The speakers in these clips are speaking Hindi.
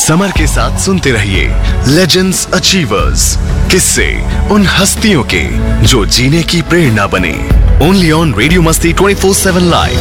समर के साथ सुनते रहिए लेजेंड्स अचीवर्स, किस्से उन हस्तियों के जो जीने की प्रेरणा बने। ओनली ऑन रेडियो मस्ती 24/7 लाइव।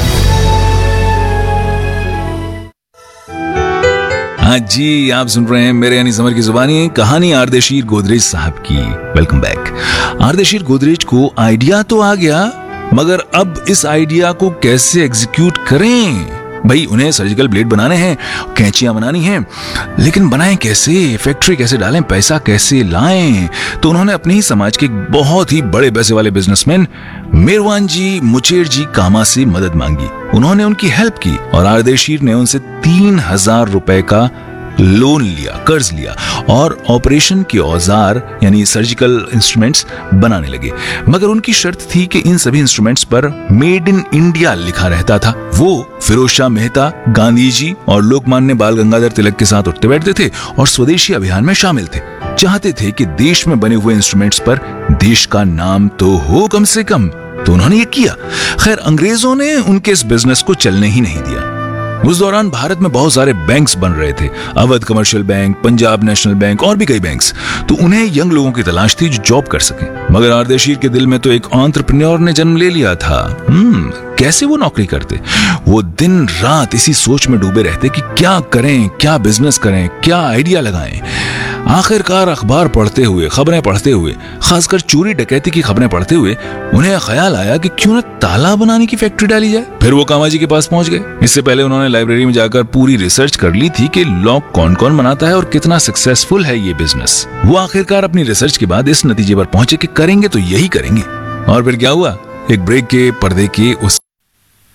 हाँ जी, आप सुन रहे हैं मेरे यानी समर की जुबानी, कहानी आर्देशीर गोदरेज साहब की। Welcome back. आर्देशीर गोदरेज को आइडिया तो आ गया, मगर अब इस आइडिया को कैसे एग्जीक्यूट करें? भाई, उन्हें सर्जिकल ब्लेड बनाने हैं, कैंचियां बनानी हैं, लेकिन बनाएं कैसे? फैक्ट्री कैसे डालें? पैसा कैसे लाएं? तो उन्होंने अपने ही समाज के बहुत ही बड़े पैसे वाले बिजनेसमैन मेरवान जी मुचेर जी कामा से मदद मांगी। उन्होंने उनकी हेल्प की और आर्देशीर ने उनसे 3000 रुपए का लोन लिया, कर्ज लिया और ऑपरेशन के औजार यानी सर्जिकल इंस्ट्रूमेंट्स बनाने लगे। मगर उनकी शर्त थी कि इन सभी इंस्ट्रूमेंट्स पर मेड इन इंडिया लिखा रहता था। वो फिरोज शाह मेहता, गांधी जी और लोकमान्य बाल गंगाधर तिलक के साथ उठते बैठते थे और स्वदेशी अभियान में शामिल थे। चाहते थे कि देश में बने हुए इंस्ट्रूमेंट्स पर देश का नाम तो हो कम से कम। तो उन्होंने ये किया। खैर, अंग्रेजों ने उनके इस बिजनेस को चलने ही नहीं दिया। उस दौरान भारत में बहुत सारे बैंक्स बन रहे थे, Awadh commercial bank, Punjab national bank और भी कई बैंक्स। तो उन्हें यंग लोगों की तलाश थी जो जॉब कर सकें। मगर आर्देशीर के दिल में तो एक एंटरप्रेन्योर ने जन्म ले लिया था। कैसे वो नौकरी करते? वो दिन रात इसी सोच में डूबे रहते कि क्या करें, क्या बिजनेस करें, क्या आइडिया लगाएं। आखिरकार अखबार पढ़ते हुए, खबरें पढ़ते हुए, खासकर चोरी डकैती की खबरें पढ़ते हुए उन्हें ख्याल आया कि क्यों न ताला बनाने की फैक्ट्री डाली जाए। फिर वो कामा जी के पास पहुंच गए। इससे पहले उन्होंने लाइब्रेरी में जाकर पूरी रिसर्च कर ली थी कि लॉक कौन कौन बनाता है और कितना सक्सेसफुल है ये बिजनेस। वो आखिरकार अपनी रिसर्च के बाद इस नतीजे पर पहुंचे कि करेंगे तो यही करेंगे। और फिर क्या हुआ? एक ब्रेक के पर्दे के उस